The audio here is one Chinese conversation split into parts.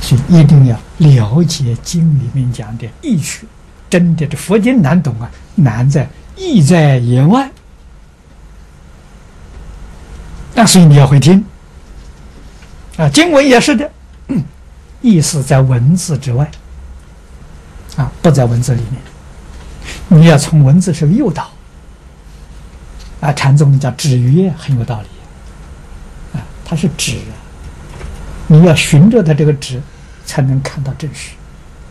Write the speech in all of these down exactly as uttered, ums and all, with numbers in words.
所以一定要了解经里面讲的义趣。真的，这佛经难懂啊，难在意在言外。那所以你要会听啊，经文也是的，嗯、意思在文字之外啊，不在文字里面。你要从文字上诱导啊，禅宗的叫指约，很有道理啊，它是指啊，你要循着它这个指，才能看到真实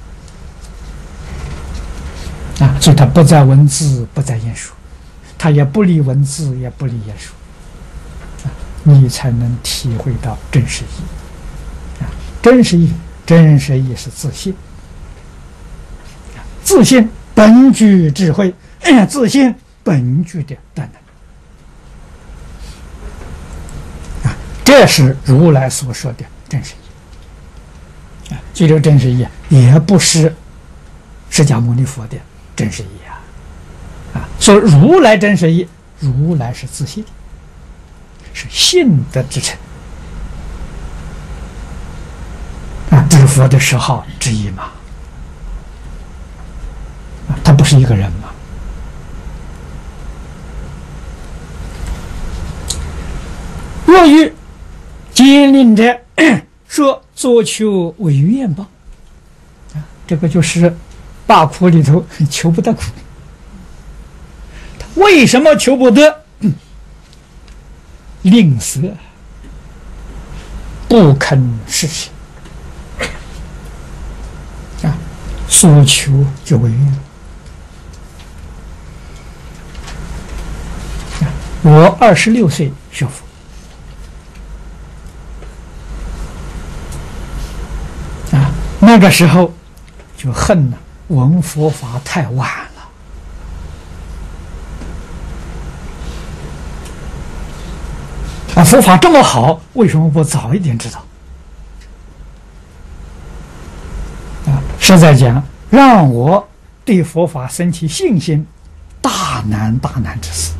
啊，所以它不在文字，不在言说，它也不离文字，也不离言说。你才能体会到真实义啊！真实义，真实义是自信，自信本具智慧，自信本具的断能啊！这是如来所说的真实义啊！这个真实义也不是释迦牟尼佛的真实义啊！啊，说如来真实义，如来是自信。是信德之成啊，这是佛的十号之一嘛？啊，他不是一个人嘛？若欲坚令者，说所求为愿报啊，这个就是八苦里头求不得苦。他为什么求不得？吝啬，不肯实行啊，所求就为愿。啊，我二十六岁学佛啊，那个时候就恨了，闻佛法太晚了。啊，佛法这么好，为什么不早一点知道？啊，实在讲，让我对佛法生起信心，大难大难之事。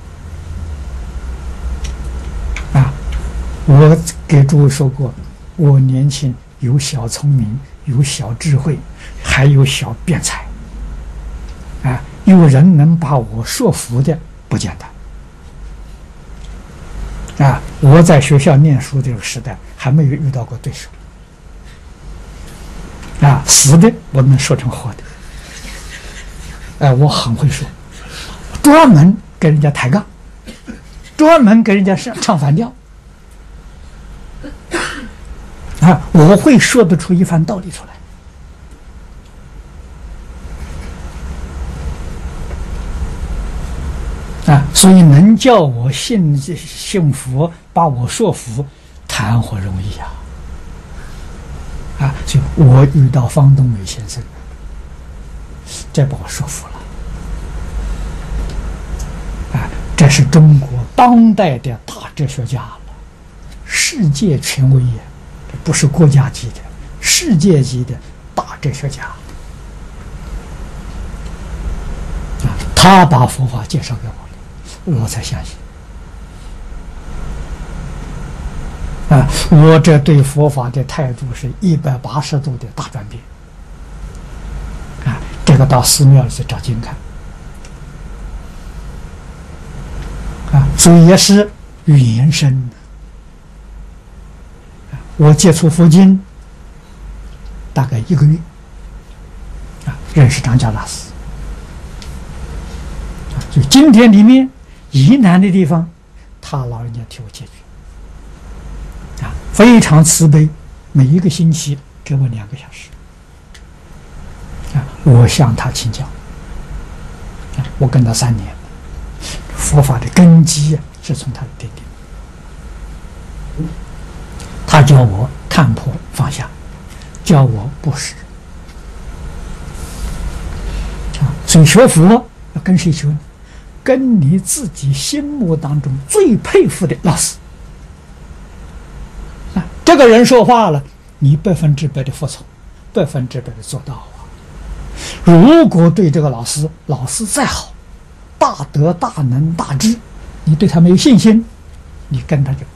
啊，我给诸位说过，我年轻有小聪明，有小智慧，还有小辩才。啊，有人能把我说服的不简单。啊，我在学校念书这个时代还没有遇到过对手。啊，死的我能说成活的。哎，我很会说，专门跟人家抬杠，专门跟人家唱唱反调。啊，我会说得出一番道理出来。啊，所以能叫我信信佛，把我说服，谈何容易啊！啊，就我遇到方东美先生，这把我说服了。啊，这是中国当代的大哲学家了，世界权威呀，这不是国家级的，世界级的大哲学家。啊，他把佛法介绍给我。我才相信啊！我这对佛法的态度是一百八十度的大转变啊！这个到寺庙里去找经看啊，所以也是原生的。我接触佛经大概一个月啊，认识张家大师啊，就经典里面。疑难的地方，他老人家替我解决，啊，非常慈悲，每一个星期给我两个小时，啊，我向他请教，啊，我跟他三年，佛法的根基啊是从他的点点，他教我看破放下，教我布施，啊，所以学佛要跟谁学呢？跟你自己心目当中最佩服的老师啊，这个人说话了，你百分之百的服从，百分之百的做到啊。如果对这个老师，老师再好，大德大能大智，你对他没有信心，你跟他就